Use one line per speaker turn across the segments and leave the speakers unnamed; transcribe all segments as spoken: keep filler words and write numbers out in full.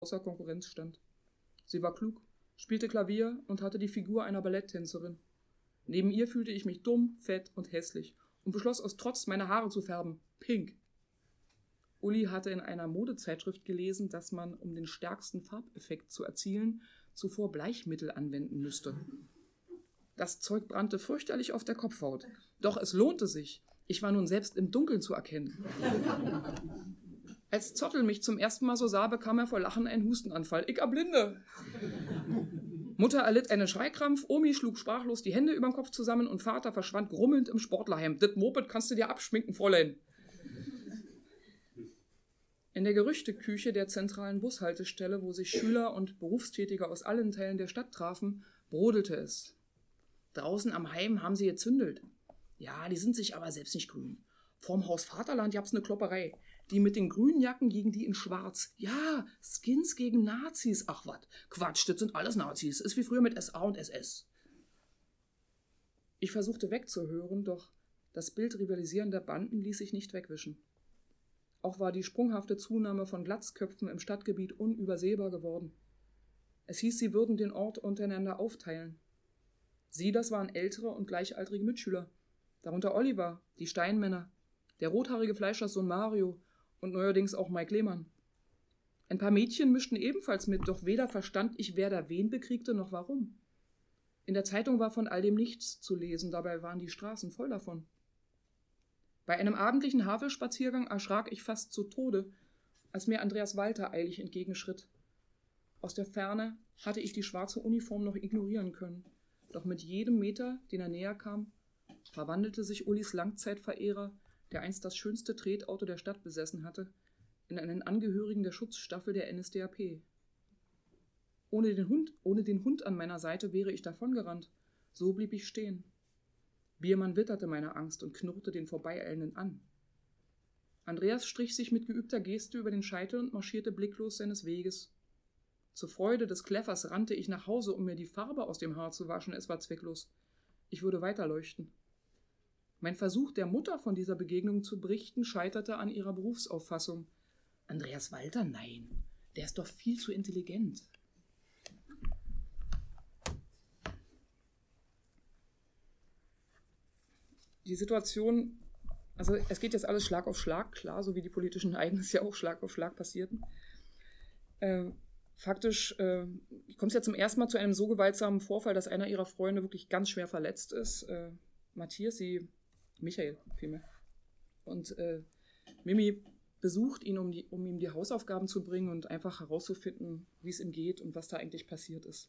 außer Konkurrenz stand. Sie war klug, spielte Klavier und hatte die Figur einer Balletttänzerin. Neben ihr fühlte ich mich dumm, fett und hässlich und beschloss aus Trotz, meine Haare zu färben. Pink. Uli hatte in einer Modezeitschrift gelesen, dass man, um den stärksten Farbeffekt zu erzielen, zuvor Bleichmittel anwenden müsste. Das Zeug brannte fürchterlich auf der Kopfhaut. Doch es lohnte sich. Ich war nun selbst im Dunkeln zu erkennen. Als Zottel mich zum ersten Mal so sah, bekam er vor Lachen einen Hustenanfall. Ich erblinde! Mutter erlitt einen Schreikrampf, Omi schlug sprachlos die Hände überm Kopf zusammen und Vater verschwand grummelnd im Sportlerheim. Das Moped kannst du dir abschminken, Fräulein. In der Gerüchteküche der zentralen Bushaltestelle, wo sich Schüler und Berufstätige aus allen Teilen der Stadt trafen, brodelte es. Draußen am Heim haben sie gezündelt. Ja, die sind sich aber selbst nicht grün. Vorm Haus Vaterland gab's eine Klopperei. Die mit den grünen Jacken gegen die in schwarz. Ja, Skins gegen Nazis. Ach wat, Quatsch, das sind alles Nazis. Ist wie früher mit S A und S S. Ich versuchte wegzuhören, doch das Bild rivalisierender Banden ließ sich nicht wegwischen. Auch war die sprunghafte Zunahme von Glatzköpfen im Stadtgebiet unübersehbar geworden. Es hieß, sie würden den Ort untereinander aufteilen. Sie, das waren ältere und gleichaltrige Mitschüler. Darunter Oliver, die Steinmänner, der rothaarige Fleischerssohn Mario und neuerdings auch Mike Lehmann. Ein paar Mädchen mischten ebenfalls mit, doch weder verstand ich, wer da wen bekriegte, noch warum. In der Zeitung war von all dem nichts zu lesen, dabei waren die Straßen voll davon. Bei einem abendlichen Havelspaziergang erschrak ich fast zu Tode, als mir Andreas Walter eilig entgegenschritt. Aus der Ferne hatte ich die schwarze Uniform noch ignorieren können, doch mit jedem Meter, den er näher kam, verwandelte sich Ulis Langzeitverehrer, der einst das schönste Tretauto der Stadt besessen hatte, in einen Angehörigen der Schutzstaffel der N S D A P. Ohne den Hund, ohne den Hund an meiner Seite wäre ich davongerannt. So blieb ich stehen. Biermann witterte meine Angst und knurrte den Vorbeieilenden an. Andreas strich sich mit geübter Geste über den Scheitel und marschierte blicklos seines Weges. Zur Freude des Kläffers rannte ich nach Hause, um mir die Farbe aus dem Haar zu waschen. Es war zwecklos. Ich würde weiterleuchten. Mein Versuch, der Mutter von dieser Begegnung zu berichten, scheiterte an ihrer Berufsauffassung. Andreas Walter? Nein, der ist doch viel zu intelligent. Die Situation, also es geht jetzt alles Schlag auf Schlag, klar, so wie die politischen Ereignisse ja auch Schlag auf Schlag passierten. Äh, faktisch äh, kommt es ja zum ersten Mal zu einem so gewaltsamen Vorfall, dass einer ihrer Freunde wirklich ganz schwer verletzt ist. Äh, Matthias, sie, Michael vielmehr. Und äh, Mimi besucht ihn, um, die, um ihm die Hausaufgaben zu bringen und einfach herauszufinden, wie es ihm geht und was da eigentlich passiert ist.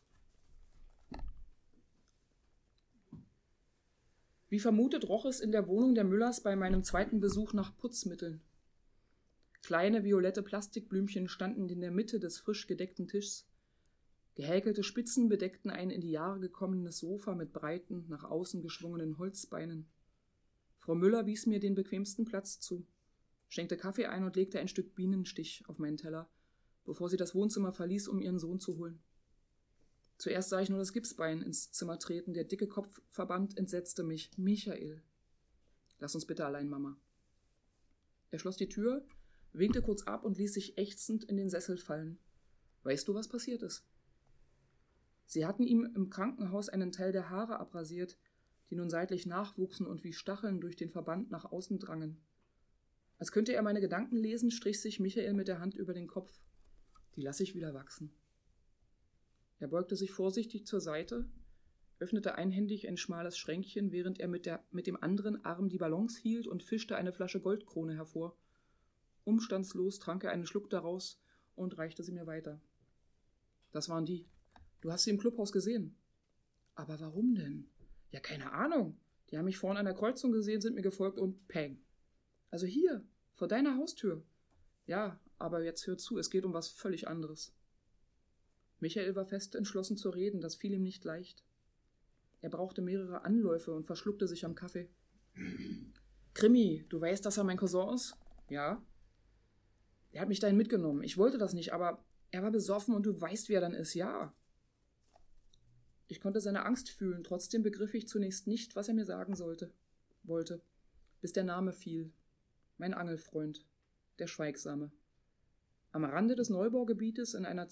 Wie vermutet, roch es in der Wohnung der Müllers bei meinem zweiten Besuch nach Putzmitteln. Kleine violette Plastikblümchen standen in der Mitte des frisch gedeckten Tischs. Gehäkelte Spitzen bedeckten ein in die Jahre gekommenes Sofa mit breiten, nach außen geschwungenen Holzbeinen. Frau Müller wies mir den bequemsten Platz zu, schenkte Kaffee ein und legte ein Stück Bienenstich auf meinen Teller, bevor sie das Wohnzimmer verließ, um ihren Sohn zu holen. Zuerst sah ich nur das Gipsbein ins Zimmer treten, der dicke Kopfverband entsetzte mich. Michael. Lass uns bitte allein, Mama. Er schloss die Tür, winkte kurz ab und ließ sich ächzend in den Sessel fallen. Weißt du, was passiert ist? Sie hatten ihm im Krankenhaus einen Teil der Haare abrasiert, die nun seitlich nachwuchsen und wie Stacheln durch den Verband nach außen drangen. Als könnte er meine Gedanken lesen, strich sich Michael mit der Hand über den Kopf. Die lasse ich wieder wachsen. Er beugte sich vorsichtig zur Seite, öffnete einhändig ein schmales Schränkchen, während er mit, der, mit dem anderen Arm die Ballons hielt und fischte eine Flasche Goldkrone hervor. Umstandslos trank er einen Schluck daraus und reichte sie mir weiter. Das waren die. Du hast sie im Clubhaus gesehen. Aber warum denn? Ja, keine Ahnung. Die haben mich vorhin an der Kreuzung gesehen, sind mir gefolgt und peng. Also hier, vor deiner Haustür. Ja, aber jetzt hör zu, es geht um was völlig anderes. Michael war fest entschlossen zu reden, das fiel ihm nicht leicht. Er brauchte mehrere Anläufe und verschluckte sich am Kaffee. Krimi, du weißt, dass er mein Cousin ist? Ja. Er hat mich dahin mitgenommen. Ich wollte das nicht, aber er war besoffen und du weißt, wie er dann ist. Ja. Ich konnte seine Angst fühlen, trotzdem begriff ich zunächst nicht, was er mir sagen sollte, wollte, bis der Name fiel. Mein Angelfreund, der Schweigsame. Am Rande des Neubaugebietes in einer